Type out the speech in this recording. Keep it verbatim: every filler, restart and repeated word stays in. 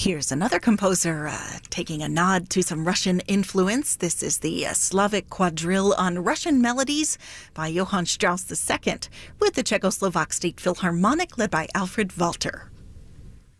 Here's another composer uh, taking a nod to some Russian influence. This is the uh, Slavic Quadrille on Russian Melodies by Johann Strauss the Second with the Czechoslovak State Philharmonic led by Alfred Walter.